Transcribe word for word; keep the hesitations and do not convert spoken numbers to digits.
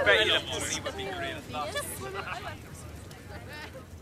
bet you love for me would be great.